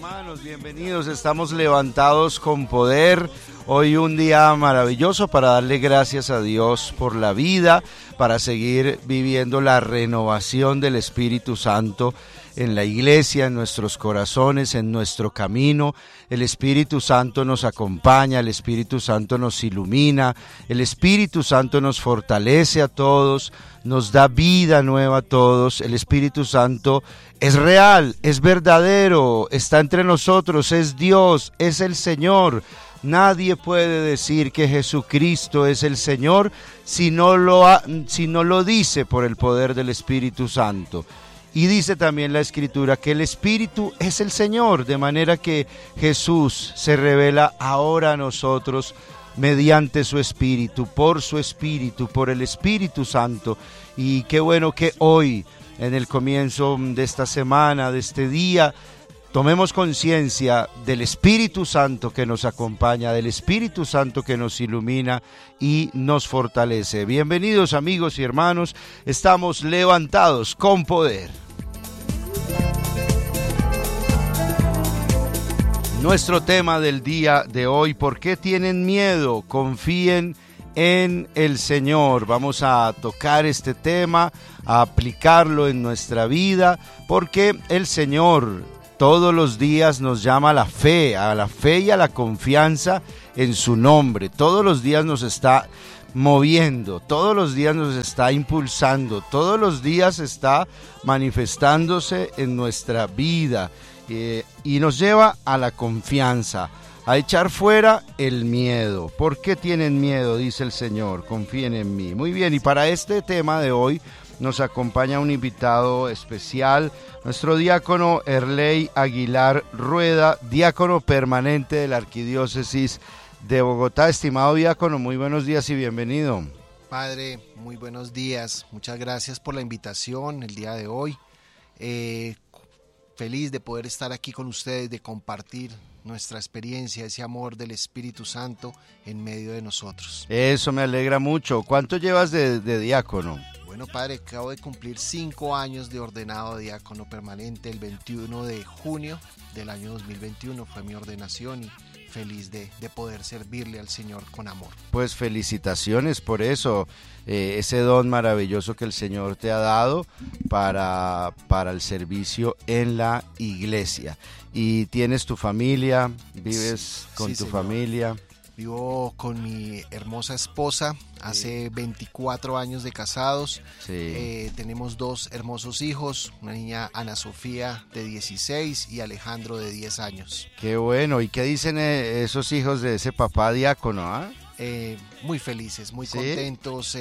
hermanos, bienvenidos. Estamos levantados con poder. Hoy un día maravilloso para darle gracias a Dios por la vida, para seguir viviendo la renovación del Espíritu Santo en la iglesia, en nuestros corazones, en nuestro camino. El Espíritu Santo nos acompaña, el Espíritu Santo nos ilumina, el Espíritu Santo nos fortalece a todos, nos da vida nueva a todos. El Espíritu Santo es real, es verdadero, está entre nosotros, es Dios, es el Señor. Nadie puede decir que Jesucristo es el Señor si no lo dice por el poder del Espíritu Santo. Y dice también la Escritura que el Espíritu es el Señor, de manera que Jesús se revela ahora a nosotros mediante su Espíritu, por el Espíritu Santo. Y qué bueno que hoy, en el comienzo de esta semana, de este día, tomemos conciencia del Espíritu Santo que nos acompaña, del Espíritu Santo que nos ilumina y nos fortalece. Bienvenidos amigos y hermanos, estamos levantados con poder. Nuestro tema del día de hoy: ¿por qué tienen miedo? Confíen en el Señor. Vamos a tocar este tema, a aplicarlo en nuestra vida, porque el Señor todos los días nos llama a la fe y a la confianza en su nombre. Todos los días nos está moviendo, todos los días nos está impulsando, todos los días está manifestándose en nuestra vida. Y nos lleva a la confianza, a echar fuera el miedo. ¿Por qué tienen miedo? Dice el Señor, confíen en mí. Muy bien, y para este tema de hoy nos acompaña un invitado especial, nuestro diácono Erley Aguilar Rueda, diácono permanente de la Arquidiócesis de Bogotá. Estimado diácono, muy buenos días y bienvenido. Padre, muy buenos días, muchas gracias por la invitación el día de hoy. Feliz de poder estar aquí con ustedes, de compartir nuestra experiencia, ese amor del Espíritu Santo en medio de nosotros. Eso me alegra mucho. ¿Cuánto llevas de diácono? Bueno, Padre, acabo de cumplir 5 años de ordenado diácono permanente. El 21 de junio del año 2021 fue mi ordenación y feliz de poder servirle al Señor con amor. Pues felicitaciones por eso, ese don maravilloso que el Señor te ha dado para el servicio en la iglesia. ¿Y tienes tu familia? ¿Vives con tu señor. Familia? Vivo con mi hermosa esposa, hace 24 años de casados. Sí. Tenemos 2 hermosos hijos, una niña Ana Sofía de 16 y Alejandro de 10 años. Qué bueno, ¿y qué dicen esos hijos de ese papá diácono? Muy felices, muy contentos,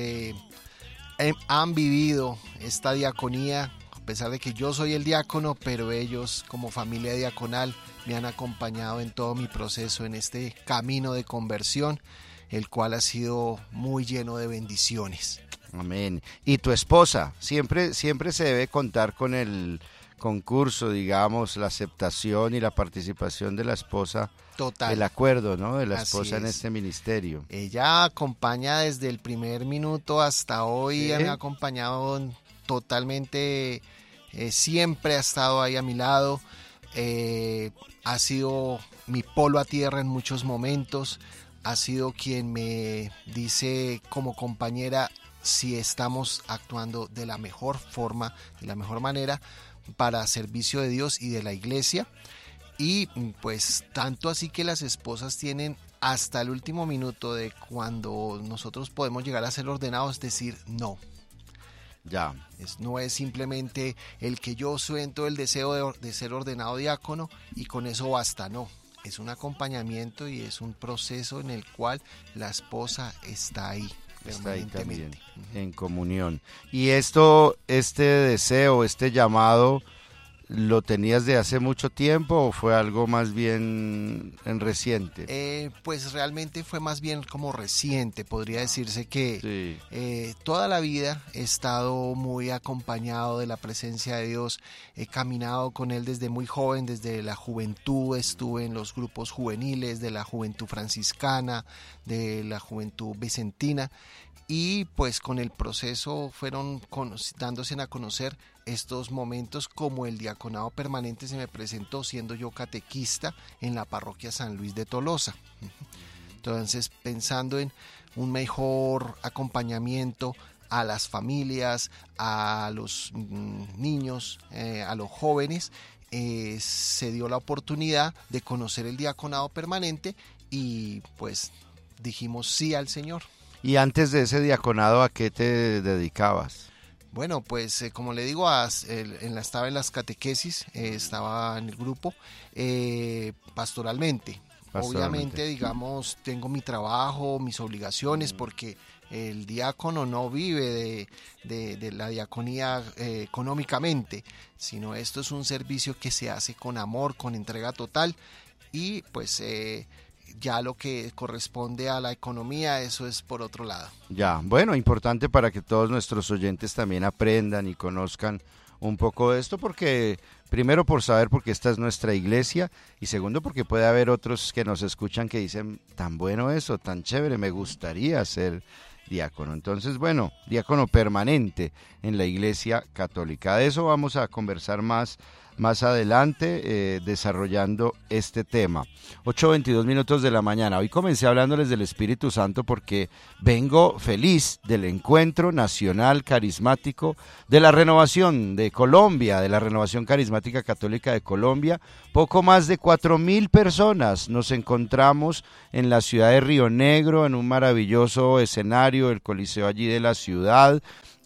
han vivido esta diaconía, a pesar de que yo soy el diácono, pero ellos como familia diaconal me han acompañado en todo mi proceso, en este camino de conversión, el cual ha sido muy lleno de bendiciones. Amén. ¿Y tu esposa? Siempre se debe contar con el concurso, digamos, la aceptación y la participación de la esposa. Total. El acuerdo, ¿no? De la Así esposa en es. este ministerio. Ella acompaña desde el primer minuto hasta hoy, me ha acompañado totalmente, siempre ha estado ahí a mi lado. Ha sido mi polo a tierra en muchos momentos, ha sido quien me dice como compañera si estamos actuando de la mejor forma, de la mejor manera para servicio de Dios y de la iglesia. Y pues tanto así que las esposas tienen hasta el último minuto de cuando nosotros podemos llegar a ser ordenados, decir no. Ya. No es simplemente el que yo siento el deseo de ser ordenado diácono y con eso basta, no. Es un acompañamiento y es un proceso en el cual la esposa está ahí permanentemente. Está ahí también, en comunión. Y este deseo, este llamado, ¿lo tenías de hace mucho tiempo o fue algo más bien reciente? Pues realmente fue más bien como reciente, podría decirse que toda la vida he estado muy acompañado de la presencia de Dios, he caminado con Él desde muy joven, desde la juventud, estuve en los grupos juveniles de la juventud franciscana, de la juventud vicentina, y pues con el proceso fueron dándose a conocer estos momentos, como el diaconado permanente se me presentó siendo yo catequista en la parroquia San Luis de Tolosa. Entonces, pensando en un mejor acompañamiento a las familias, a los niños, a los jóvenes, se dio la oportunidad de conocer el diaconado permanente y pues dijimos sí al Señor. Y antes de ese diaconado, ¿a qué te dedicabas? Bueno, pues como le digo, estaba en las catequesis, estaba en el grupo, pastoralmente. Obviamente, digamos, tengo mi trabajo, mis obligaciones, porque el diácono no vive de la diaconía económicamente, sino esto es un servicio que se hace con amor, con entrega total, y pues ya lo que corresponde a la economía, eso es por otro lado. Ya, bueno, importante para que todos nuestros oyentes también aprendan y conozcan un poco de esto, porque primero por saber porque esta es nuestra iglesia, y segundo porque puede haber otros que nos escuchan que dicen, tan bueno eso, tan chévere, me gustaría ser diácono. Entonces, bueno, diácono permanente en la Iglesia Católica. De eso vamos a conversar más adelante, desarrollando este tema. 8:22 de la mañana. Hoy comencé hablándoles del Espíritu Santo porque vengo feliz del Encuentro Nacional Carismático de la Renovación de Colombia, de la Renovación Carismática Católica de Colombia. Poco más de 4,000 personas nos encontramos en la ciudad de Río Negro, en un maravilloso escenario, el Coliseo allí de la ciudad,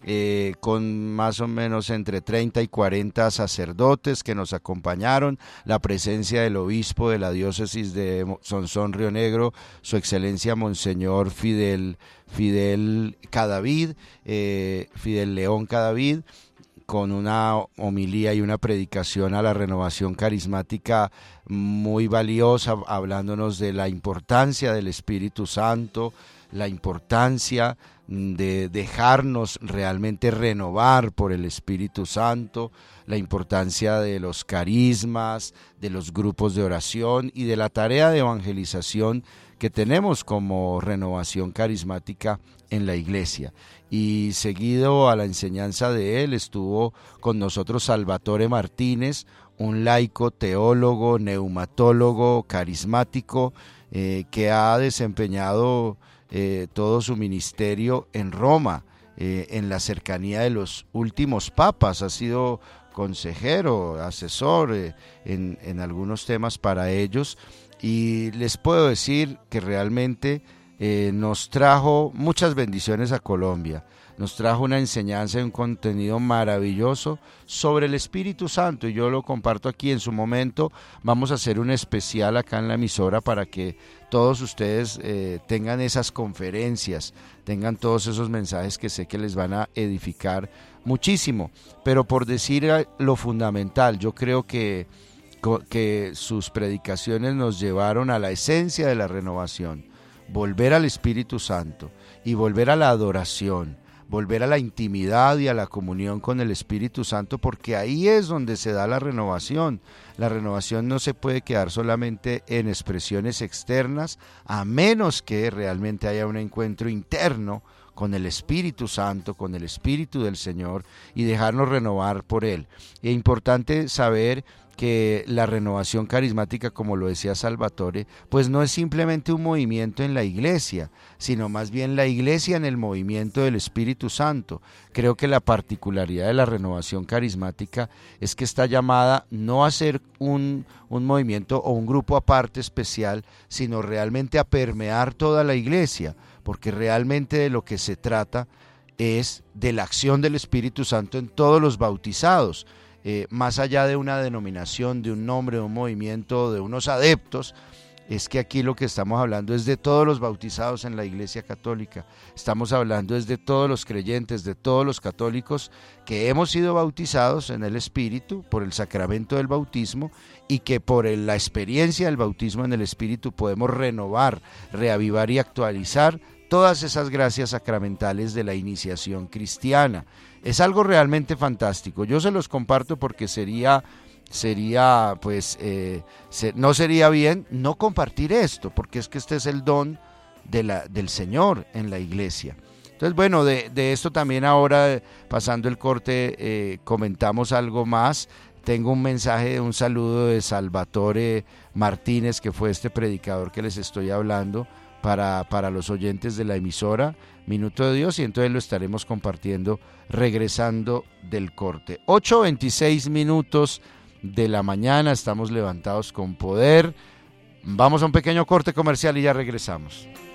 con más o menos entre 30 y 40 sacerdotes que nos acompañaron, la presencia del obispo de la diócesis de Sonsón Río Negro, su excelencia Monseñor Fidel Cadavid, Fidel León Cadavid, con una homilía y una predicación a la renovación carismática muy valiosa, hablándonos de la importancia del Espíritu Santo, la importancia de dejarnos realmente renovar por el Espíritu Santo, la importancia de los carismas, de los grupos de oración y de la tarea de evangelización que tenemos como renovación carismática en la iglesia. Y seguido a la enseñanza de él estuvo con nosotros Salvatore Martínez, un laico, teólogo, neumatólogo, carismático, que ha desempeñado todo su ministerio en Roma, en la cercanía de los últimos papas. Ha sido consejero, asesor en algunos temas para ellos, y les puedo decir que realmente nos trajo muchas bendiciones a Colombia. Nos trajo una enseñanza y un contenido maravilloso sobre el Espíritu Santo, y yo lo comparto aquí. En su momento vamos a hacer un especial acá en la emisora para que todos ustedes tengan esas conferencias, tengan todos esos mensajes que sé que les van a edificar muchísimo. Pero por decir lo fundamental, yo creo que sus predicaciones nos llevaron a la esencia de la renovación, volver al Espíritu Santo y volver a la adoración, volver a la intimidad y a la comunión con el Espíritu Santo, porque ahí es donde se da la renovación. La renovación no se puede quedar solamente en expresiones externas, a menos que realmente haya un encuentro interno con el Espíritu Santo, con el Espíritu del Señor, y dejarnos renovar por Él. Y es importante saber que la renovación carismática, como lo decía Salvatore, pues no es simplemente un movimiento en la iglesia, sino más bien la iglesia en el movimiento del Espíritu Santo. Creo que la particularidad de la renovación carismática es que está llamada no a ser un movimiento o un grupo aparte especial, sino realmente a permear toda la iglesia, porque realmente de lo que se trata es de la acción del Espíritu Santo en todos los bautizados. Más allá de una denominación, de un nombre, de un movimiento, de unos adeptos, es que aquí lo que estamos hablando es de todos los bautizados en la Iglesia Católica. Estamos hablando es de todos los creyentes, de todos los católicos que hemos sido bautizados en el Espíritu por el sacramento del bautismo, y que por la experiencia del bautismo en el Espíritu podemos renovar, reavivar y actualizar todas esas gracias sacramentales de la iniciación cristiana. Es algo realmente fantástico. Yo se los comparto porque no sería bien no compartir esto, porque es que este es el don del Señor en la iglesia. Entonces, bueno, de esto también ahora, pasando el corte, comentamos algo más. Tengo un mensaje, un saludo de Salvatore Martínez, que fue este predicador que les estoy hablando, para los oyentes de la emisora Minuto de Dios, y entonces lo estaremos compartiendo regresando del corte. 8:26 minutos de la mañana, estamos levantados con poder. Vamos a un pequeño corte comercial y ya regresamos.